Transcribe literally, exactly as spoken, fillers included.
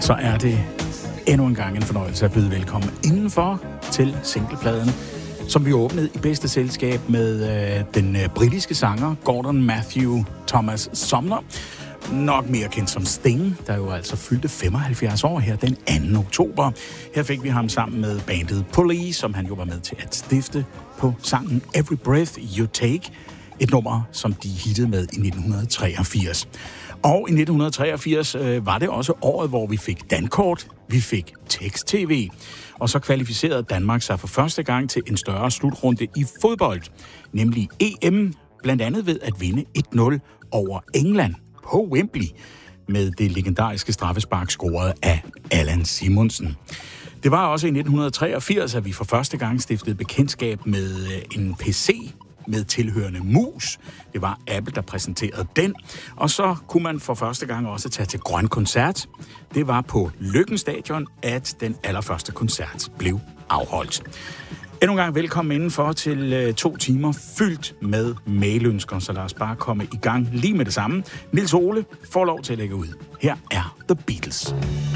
så er det endnu en gang en fornøjelse at byde velkommen indenfor til singlepladen, som vi åbnede i bedste selskab med øh, den øh, britiske sanger Gordon Matthew Thomas Sumner. Nok mere kendt som Sting, der jo altså fyldte femoghalvfjerds år her den anden oktober. Her fik vi ham sammen med bandet Police, som han jo var med til at stifte på sangen Every Breath You Take. Et nummer, som de hittede med i nitten treogfirs. Og i nitten treogfirs øh, var det også året, hvor vi fik dankort, vi fik tekst-tv, og så kvalificerede Danmark sig for første gang til en større slutrunde i fodbold, nemlig E M, blandt andet ved at vinde et nul over England på Wembley, med det legendariske straffespark scoret af Allan Simonsen. Det var også i nitten treogfirs, at vi for første gang stiftede bekendtskab med en P C med tilhørende mus. Det var Apple, der præsenterede den. Og så kunne man for første gang også tage til Grøn Koncert. Det var på Løkken Stadion, at den allerførste koncert blev afholdt. Endnu en gang velkommen indenfor til to timer fyldt med mailønsker, så lad os bare komme i gang lige med det samme. Niels Ole får lov til at lægge ud. Her er The Beatles.